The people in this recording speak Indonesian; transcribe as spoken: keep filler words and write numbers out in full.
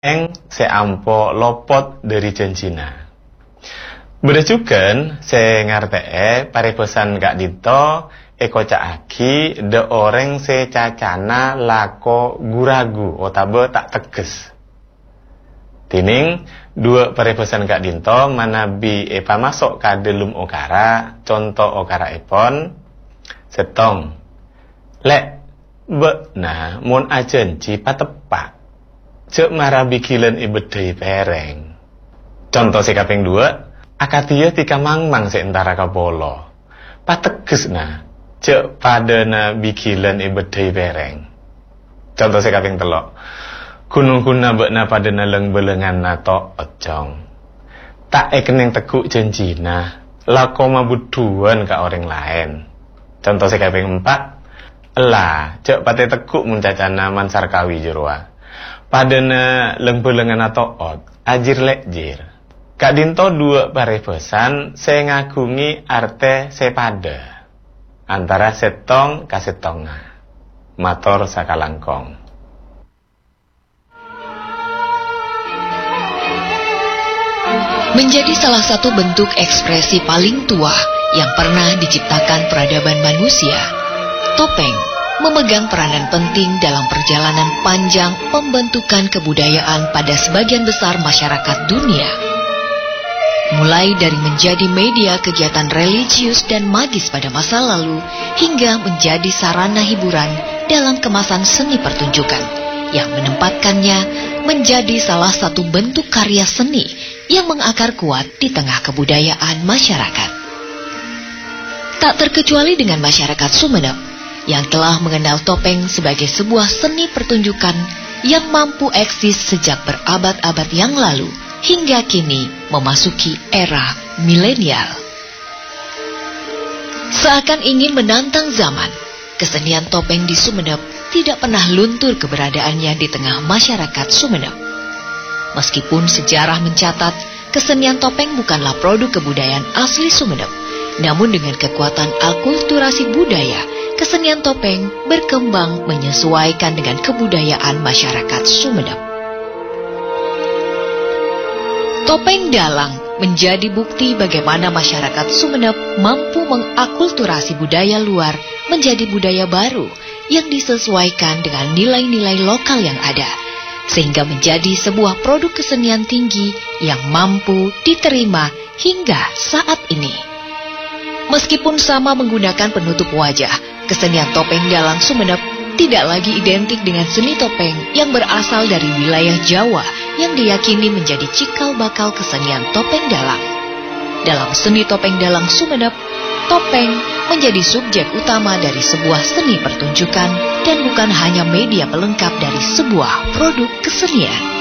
eng seampo lopot dari janjina. Berdasarkan se ngartee paripesan Kak Dito eko caaki de orang se cacana lako guragu otabe tak teges. Tining dua paripesan Kak Dinto manabi epa masuk ka delum okara contoh okara epon setong lek be nah mun ajenci patepak cek marabi kilen ibedai pereng. Contoh si kaping dua, akatia tika mangmang seentara kapolo. Pateges na, cek padana bikilen ibedai pereng. Contoh si kaping telok, gunung kuna bekna padana leng belengan nato ocong. Tak ekeneng tekuk janjina, lako mabuduan ka orang lain. Contoh si kaping empat, lah cek pate tekuk muncacana mansar kawi jerua. Padana leng-belengan atau ot, ajir lekjir. Kak Dinto dua paripesan, saya ngagungi arte sepada. Antara setong kasetonga. Mator sakalangkong. Menjadi salah satu bentuk ekspresi paling tua yang pernah diciptakan peradaban manusia, topeng memegang peranan penting dalam perjalanan panjang pembentukan kebudayaan pada sebagian besar masyarakat dunia. Mulai dari menjadi media kegiatan religius dan magis pada masa lalu, hingga menjadi sarana hiburan dalam kemasan seni pertunjukan, yang menempatkannya menjadi salah satu bentuk karya seni yang mengakar kuat di tengah kebudayaan masyarakat. Tak terkecuali dengan masyarakat Sumeneb, yang telah mengenal topeng sebagai sebuah seni pertunjukan yang mampu eksis sejak berabad-abad yang lalu hingga kini memasuki era milenial. Seakan ingin menantang zaman, kesenian topeng di Sumeneb tidak pernah luntur keberadaannya di tengah masyarakat Sumeneb. Meskipun sejarah mencatat kesenian topeng bukanlah produk kebudayaan asli Sumeneb, namun dengan kekuatan akulturasi budaya, kesenian topeng berkembang menyesuaikan dengan kebudayaan masyarakat Sumeneb. Topeng dalang menjadi bukti bagaimana masyarakat Sumeneb mampu mengakulturasi budaya luar menjadi budaya baru yang disesuaikan dengan nilai-nilai lokal yang ada, sehingga menjadi sebuah produk kesenian tinggi yang mampu diterima hingga saat ini. Meskipun sama menggunakan penutup wajah, kesenian topeng dalang Sumeneb tidak lagi identik dengan seni topeng yang berasal dari wilayah Jawa yang diyakini menjadi cikal bakal kesenian topeng dalang. Dalam seni topeng dalang Sumeneb, topeng menjadi subjek utama dari sebuah seni pertunjukan dan bukan hanya media pelengkap dari sebuah produk kesenian.